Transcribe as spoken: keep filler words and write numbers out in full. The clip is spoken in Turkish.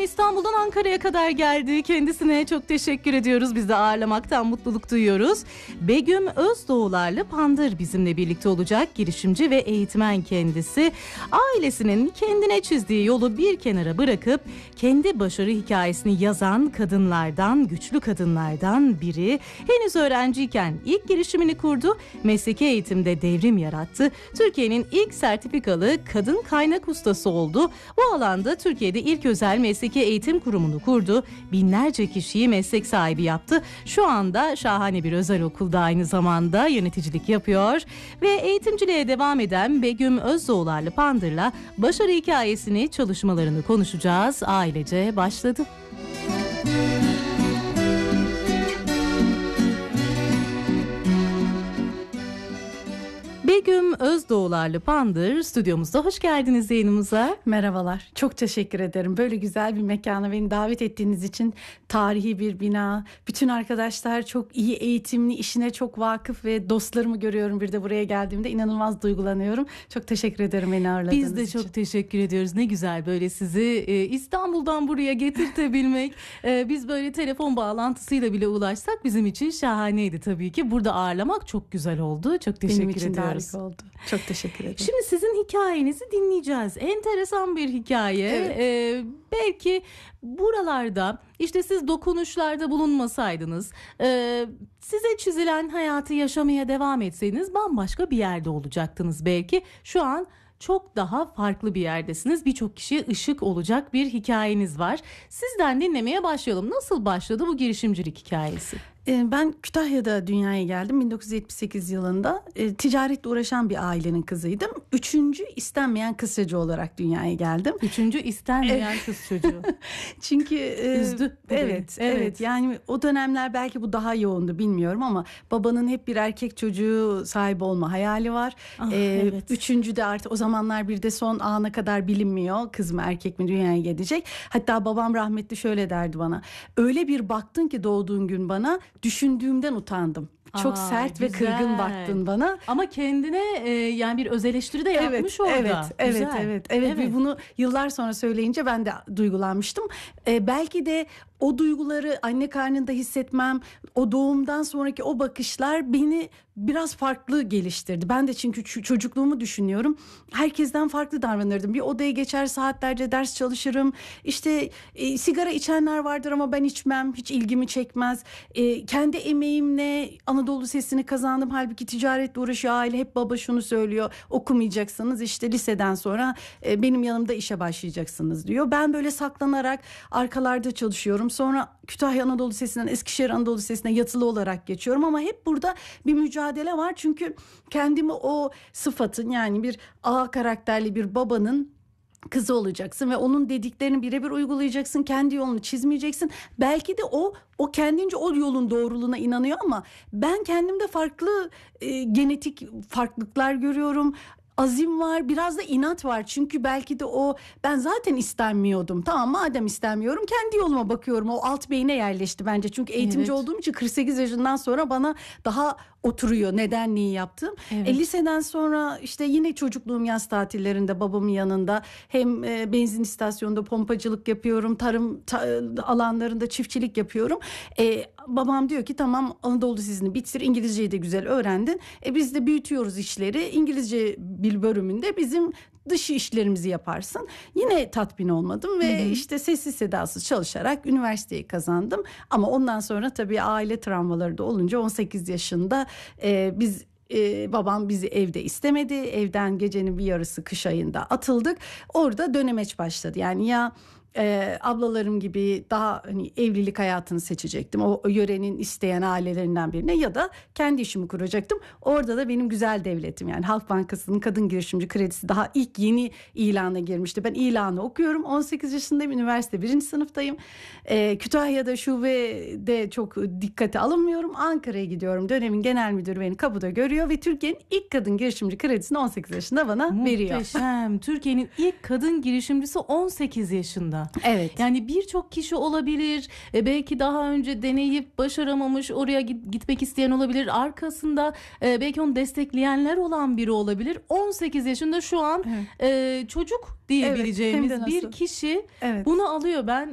İstanbul'dan Ankara'ya kadar geldi. Kendisine çok teşekkür ediyoruz. Biz de ağırlamaktan mutluluk duyuyoruz. Begüm Özdoğularlı Pandır bizimle birlikte olacak. Girişimci ve eğitmen kendisi. Ailesinin kendine çizdiği yolu bir kenara bırakıp kendi başarı hikayesini yazan kadınlardan, güçlü kadınlardan biri. Henüz öğrenciyken ilk girişimini kurdu. Mesleki eğitimde devrim yarattı. Türkiye'nin ilk sertifikalı kadın kaynak ustası oldu. Bu alanda Türkiye'de ilk özel mesleki eğitim kurumunu kurdu. Binlerce kişiyi meslek sahibi yaptı. Şu anda şahane bir özel okulda aynı zamanda yöneticilik yapıyor. Ve eğitimciliğe devam eden Begüm Özdoğularlı Pandır'la başarı hikayesini, çalışmalarını konuşacağız. Ailece başladı. Begüm Özdoğularlı Pandır stüdyomuzda. Hoş geldiniz yayınımıza. Merhabalar. Çok teşekkür ederim. Böyle güzel bir mekana beni davet ettiğiniz için. Tarihi bir bina. Bütün arkadaşlar çok iyi eğitimli, işine çok vakıf ve dostlarımı görüyorum bir de buraya geldiğimde. İnanılmaz duygulanıyorum. Çok teşekkür ederim beni ağırladığınız için. Biz de için. çok teşekkür ediyoruz. Ne güzel böyle sizi e, İstanbul'dan buraya getirtebilmek. e, biz böyle telefon bağlantısıyla bile ulaşsak bizim için şahaneydi tabii ki. Burada ağırlamak çok güzel oldu. Çok teşekkür Benim için ediyoruz. oldu. Çok teşekkür ederim. Şimdi sizin hikayenizi dinleyeceğiz. Enteresan bir hikaye. Evet. Ee, belki buralarda işte siz dokunuşlarda bulunmasaydınız, e, size çizilen hayatı yaşamaya devam etseydiniz bambaşka bir yerde olacaktınız belki. Şu an çok daha farklı bir yerdesiniz. Birçok kişiye ışık olacak bir hikayeniz var. Sizden dinlemeye başlayalım. Nasıl başladı bu girişimcilik hikayesi? Ben Kütahya'da dünyaya geldim bin dokuz yüz yetmiş sekiz yılında. E, ticaretle uğraşan bir ailenin kızıydım. Üçüncü istenmeyen kız çocuğu olarak dünyaya geldim. Üçüncü istenmeyen kız çocuğu. Çünkü e, üzdü. Evet, evet, evet. Yani o dönemler belki bu daha yoğundu bilmiyorum ama babanın hep bir erkek çocuğu sahibi olma hayali var. Ah, e, evet. Üçüncü de artık o zamanlar bir de son ana kadar bilinmiyor. Kız mı erkek mi dünyaya gelecek. Hatta babam rahmetli şöyle derdi bana. Öyle bir baktın ki doğduğun gün bana. Düşündüğümden utandım. Çok Aa, sert ve güzel. kırgın baktın bana. Ama kendine e, yani bir öz eleştiri de yapmış evet, orada. Evet, evet, Güzel. evet, evet. Evet. Ve bunu yıllar sonra söyleyince ben de duygulanmıştım. Ee, belki de o duyguları anne karnında hissetmem, o doğumdan sonraki o bakışlar beni biraz farklı geliştirdi. Ben de çünkü çocukluğumu düşünüyorum. Herkesten farklı davranırdım. Bir odaya geçer saatlerce ders çalışırım. İşte e, sigara içenler vardır ama ben içmem. Hiç ilgimi çekmez. E, kendi emeğimle Anadolu Lisesi'ni kazandım. Halbuki ticaretle uğraşıyor aile. Hep baba şunu söylüyor. Okumayacaksınız. İşte liseden sonra e, benim yanımda işe başlayacaksınız diyor. Ben böyle saklanarak arkalarda çalışıyorum. Sonra Kütahya Anadolu Lisesi'nden Eskişehir Anadolu Lisesi'ne yatılı olarak geçiyorum ama hep burada bir mücadele var. Çünkü kendimi o sıfatın yani bir A karakterli bir babanın kızı olacaksın ve onun dediklerini birebir uygulayacaksın. Kendi yolunu çizmeyeceksin. Belki de o o kendince o yolun doğruluğuna inanıyor ama ben kendimde farklı e, genetik farklılıklar görüyorum. Azim var, biraz da inat var. Çünkü belki de o ben zaten istenmiyordum. Tamam madem istenmiyorum kendi yoluma bakıyorum. O alt beyine yerleşti bence. Çünkü eğitimci Evet. olduğum için kırk sekiz yaşından sonra bana daha oturuyor neden neyi yaptım. Evet. E, liseden sonra işte yine çocukluğum yaz tatillerinde babamın yanında hem e, benzin istasyonunda pompacılık yapıyorum. Tarım ta, alanlarında çiftçilik yapıyorum. E, babam diyor ki tamam Anadolu Lisesi'ni bitir, İngilizceyi de güzel öğrendin. E, biz de büyütüyoruz işleri. İngilizce bir bölümünde bizim dış işlerimizi yaparsın. Yine tatmin olmadım ve hı hı. işte sessiz sedasız çalışarak üniversiteyi kazandım. Ama ondan sonra tabii aile travmaları da olunca on sekiz yaşında e, biz Ee, babam bizi evde istemedi. Evden gecenin bir yarısı kış ayında atıldık. Orada dönemeç başladı. Yani ya e, ablalarım gibi daha hani evlilik hayatını seçecektim. O, o yörenin isteyen ailelerinden birine ya da kendi işimi kuracaktım. Orada da benim güzel devletim yani Halk Bankası'nın kadın girişimci kredisi daha ilk yeni ilana girmişti. Ben ilanı okuyorum. on sekiz yaşındayım. Üniversite birinci sınıftayım. E, Kütahya'da şubede çok dikkate alınmıyorum. Ankara'ya gidiyorum. Dönemin genel müdürü beni kapıda görüyor ve Türkiye'nin ilk kadın girişimci kredisini on sekiz yaşında bana Muhteşem. veriyor. Muhteşem. Türkiye'nin ilk kadın girişimcisi on sekiz yaşında. Evet. Yani birçok kişi olabilir. E, belki daha önce deneyip başaramamış, oraya git, gitmek isteyen olabilir. Arkasında e, belki onu destekleyenler olan biri olabilir. on sekiz yaşında şu an Evet. e, çocuk diyebileceğimiz Evet, hem de bir nasıl? kişi Evet. bunu alıyor. Ben